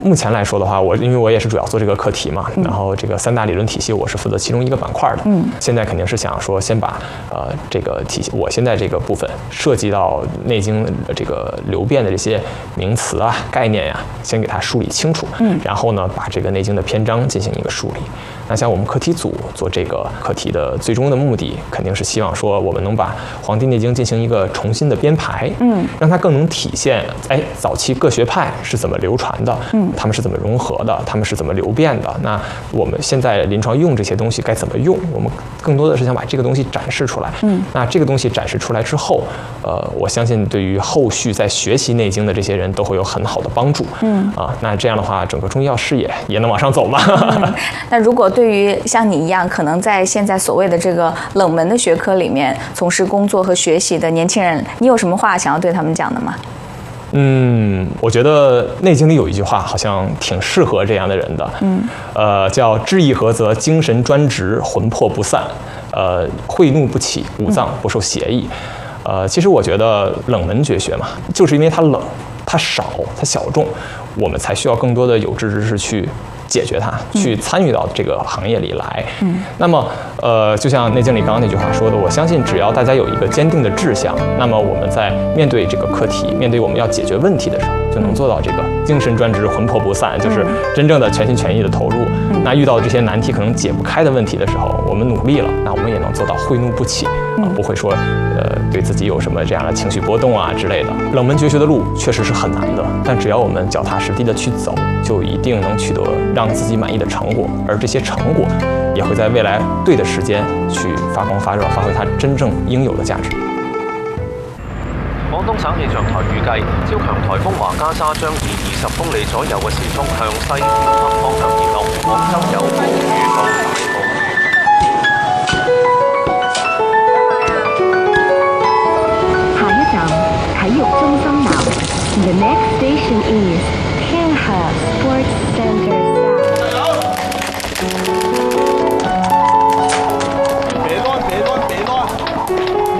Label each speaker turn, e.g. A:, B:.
A: 目前来说的话，因为我也是主要做这个课题嘛，然后这个3大理论体系我是负责其中一个板块的。现在肯定是想说先把这个体系，我现在这个部分涉及到《内经》这个流变的这些名词啊、概念呀，先给它梳理清楚。然后呢，把这个《内经》的篇章进行一个梳理。那像我们课题组做这个课题的最终的目的，肯定是希望说我们能把《黄帝内经》进行一个重新的编排，让它更能体现，早期各学派是怎么流传的，他们是怎么融合的，他们是怎么流变的。那我们现在临床用这些东西该怎么用？我们更多的是想把这个东西展示出来。那这个东西展示出来之后，我相信对于后续在学习《内经》的这些人都会有很好的帮助。那这样的话，整个中医药事业也能往上走嘛。
B: 那如果对于像你一样，可能在现在所谓的这个冷门的学科里面从事工作和学习的年轻人，你有什么话想要对他们讲的吗？
A: 我觉得《内经》里有一句话好像挺适合这样的人的，叫“志意合则精神专直，魂魄不散，慧怒不起，五脏不受邪意”。其实我觉得冷门绝学嘛，就是因为它冷、它少、它小众，我们才需要更多的有志之士去解决它，去参与到这个行业里来。那么就像《内经》里刚刚那句话说的，我相信只要大家有一个坚定的志向，那么我们在面对这个课题，面对我们要解决问题的时候，就能做到这个精神专直，魂魄不散，就是真正的全心全意的投入。那遇到这些难题可能解不开的问题的时候，我们努力了，那我们也能做到慧怒不起，不会说对自己有什么这样的情绪波动啊之类的。冷门绝学的路确实是很难的，但只要我们脚踏实地的去走，就一定能取得让自己满意的成果，而这些成果也会在未来对的时间去发光发热，发挥它真正应有的价值。
C: 廣東省氣象台預計，超強颱風華加沙將以20公里左右嘅時速向西偏北方向移動，廣州有暴雨到大暴雨。
D: 下一站體育中心南。The next station is Canha Sports Center.